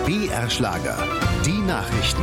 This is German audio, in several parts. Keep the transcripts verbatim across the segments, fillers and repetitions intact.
B R Schlager, die Nachrichten.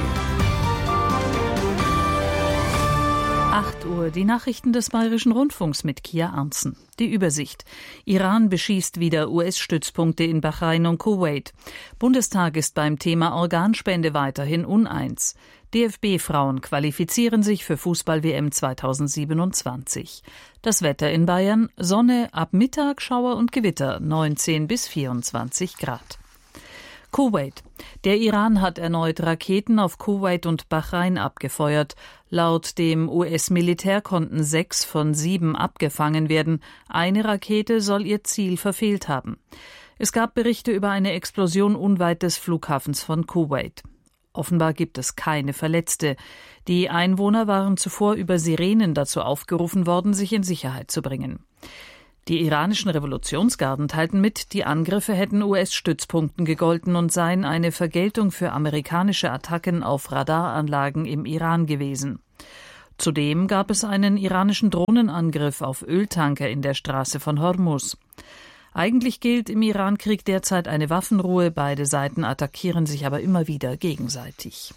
acht Uhr, die Nachrichten des Bayerischen Rundfunks mit Kia Arntzen. Die Übersicht. Iran beschießt wieder U S-Stützpunkte in Bahrain und Kuwait. Bundestag ist beim Thema Organspende weiterhin uneins. D F B-Frauen qualifizieren sich für Fußball-W M zweitausendsiebenundzwanzig. Das Wetter in Bayern: Sonne, ab Mittag Schauer und Gewitter, neunzehn bis vierundzwanzig Grad. Kuwait. Der Iran hat erneut Raketen auf Kuwait und Bahrain abgefeuert. Laut dem U S-Militär konnten sechs von sieben abgefangen werden. Eine Rakete soll ihr Ziel verfehlt haben. Es gab Berichte über eine Explosion unweit des Flughafens von Kuwait. Offenbar gibt es keine Verletzte. Die Einwohner waren zuvor über Sirenen dazu aufgerufen worden, sich in Sicherheit zu bringen. Die iranischen Revolutionsgarden teilten mit, die Angriffe hätten U S-Stützpunkten gegolten und seien eine Vergeltung für amerikanische Attacken auf Radaranlagen im Iran gewesen. Zudem gab es einen iranischen Drohnenangriff auf Öltanker in der Straße von Hormuz. Eigentlich gilt im Iran-Krieg derzeit eine Waffenruhe, beide Seiten attackieren sich aber immer wieder gegenseitig.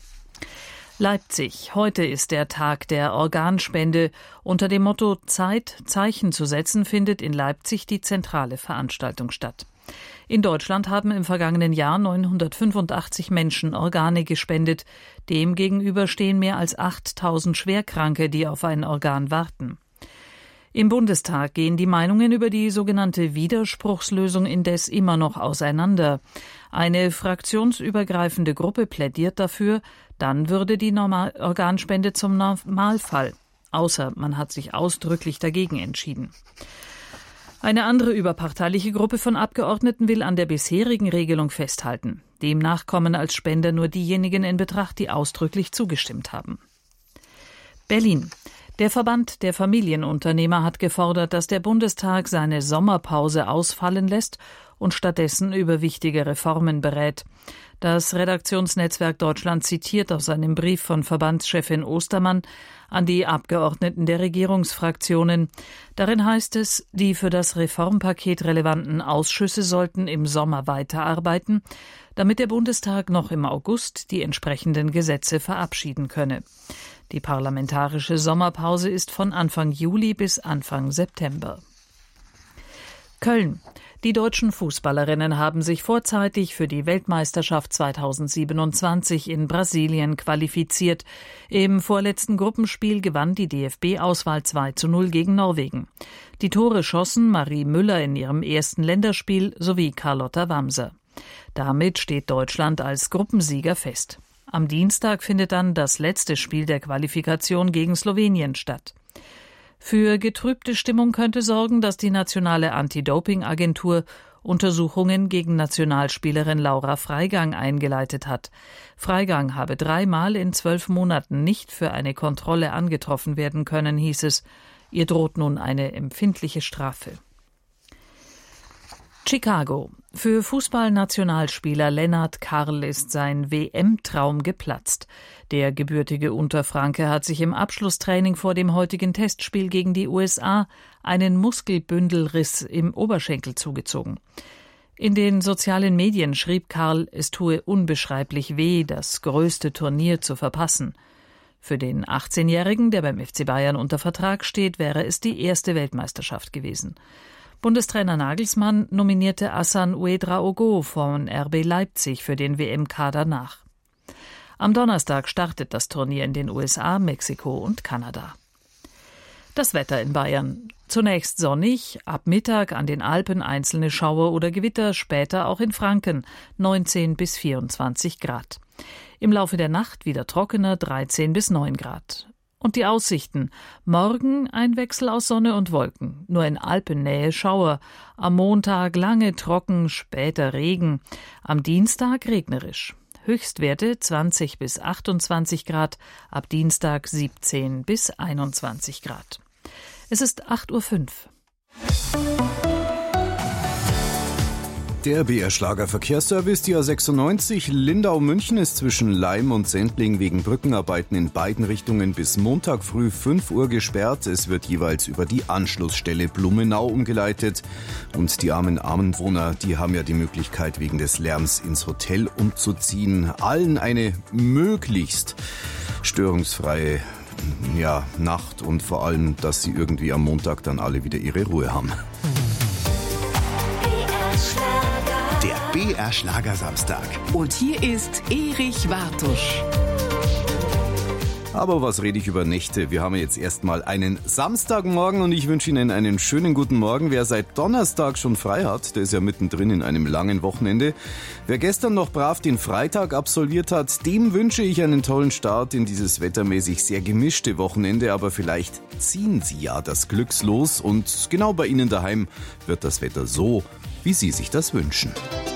Leipzig. Heute ist der Tag der Organspende. Unter dem Motto Zeit, Zeichen zu setzen, findet in Leipzig die zentrale Veranstaltung statt. In Deutschland haben im vergangenen Jahr neunhundertfünfundachtzig Menschen Organe gespendet. Demgegenüber stehen mehr als achttausend Schwerkranke, die auf ein Organ warten. Im Bundestag gehen die Meinungen über die sogenannte Widerspruchslösung indes immer noch auseinander. Eine fraktionsübergreifende Gruppe plädiert dafür, dann würde die Normal- Organspende zum Normalfall. Außer man hat sich ausdrücklich dagegen entschieden. Eine andere überparteiliche Gruppe von Abgeordneten will an der bisherigen Regelung festhalten. Demnach kommen als Spender nur diejenigen in Betracht, die ausdrücklich zugestimmt haben. Berlin. Der Verband der Familienunternehmer hat gefordert, dass der Bundestag seine Sommerpause ausfallen lässt und stattdessen über wichtige Reformen berät. Das Redaktionsnetzwerk Deutschland zitiert aus einem Brief von Verbandschefin Ostermann an die Abgeordneten der Regierungsfraktionen. Darin heißt es, die für das Reformpaket relevanten Ausschüsse sollten im Sommer weiterarbeiten, damit der Bundestag noch im August die entsprechenden Gesetze verabschieden könne. Die parlamentarische Sommerpause ist von Anfang Juli bis Anfang September. Köln. Die deutschen Fußballerinnen haben sich vorzeitig für die Weltmeisterschaft zweitausendsiebenundzwanzig in Brasilien qualifiziert. Im vorletzten Gruppenspiel gewann die D F B-Auswahl zwei zu null gegen Norwegen. Die Tore schossen Marie Müller in ihrem ersten Länderspiel sowie Carlotta Wamser. Damit steht Deutschland als Gruppensieger fest. Am Dienstag findet dann das letzte Spiel der Qualifikation gegen Slowenien statt. Für getrübte Stimmung könnte sorgen, dass die nationale Anti-Doping-Agentur Untersuchungen gegen Nationalspielerin Laura Freigang eingeleitet hat. Freigang habe dreimal in zwölf Monaten nicht für eine Kontrolle angetroffen werden können, hieß es. Ihr droht nun eine empfindliche Strafe. Chicago. Für Fußballnationalspieler Lennart Karl ist sein W M-Traum geplatzt. Der gebürtige Unterfranke hat sich im Abschlusstraining vor dem heutigen Testspiel gegen die U S A einen Muskelbündelriss im Oberschenkel zugezogen. In den sozialen Medien schrieb Karl, es tue unbeschreiblich weh, das größte Turnier zu verpassen. Für den achtzehnjährigen, der beim F C Bayern unter Vertrag steht, wäre es die erste Weltmeisterschaft gewesen. Bundestrainer Nagelsmann nominierte Hassan Ouedraogo von R B Leipzig für den W M-Kader nach. Am Donnerstag startet das Turnier in den U S A, Mexiko und Kanada. Das Wetter in Bayern. Zunächst sonnig, ab Mittag an den Alpen einzelne Schauer oder Gewitter, später auch in Franken, neunzehn bis vierundzwanzig Grad. Im Laufe der Nacht wieder trockener, dreizehn bis neun Grad. Und die Aussichten. Morgen ein Wechsel aus Sonne und Wolken. Nur in Alpennähe Schauer. Am Montag lange trocken, später Regen. Am Dienstag regnerisch. Höchstwerte zwanzig bis achtundzwanzig Grad. Ab Dienstag siebzehn bis einundzwanzig Grad. Es ist acht Uhr fünf. Der B R-Schlager Verkehrsservice, die A sechsundneunzig Lindau-München ist zwischen Laim und Sendling wegen Brückenarbeiten in beiden Richtungen bis Montag früh fünf Uhr gesperrt. Es wird jeweils über die Anschlussstelle Blumenau umgeleitet. Und die armen Armenwohner, die haben ja die Möglichkeit, wegen des Lärms ins Hotel umzuziehen. Allen eine möglichst störungsfreie ja, Nacht und vor allem, dass sie irgendwie am Montag dann alle wieder ihre Ruhe haben. Der B R-Schlager Samstag. Und hier ist Erich Wartusch. Aber was rede ich über Nächte? Wir haben jetzt erstmal einen Samstagmorgen und ich wünsche Ihnen einen schönen guten Morgen. Wer seit Donnerstag schon frei hat, der ist ja mittendrin in einem langen Wochenende. Wer gestern noch brav den Freitag absolviert hat, dem wünsche ich einen tollen Start in dieses wettermäßig sehr gemischte Wochenende. Aber vielleicht ziehen Sie ja das Glückslos und genau bei Ihnen daheim wird das Wetter so, wie Sie sich das wünschen.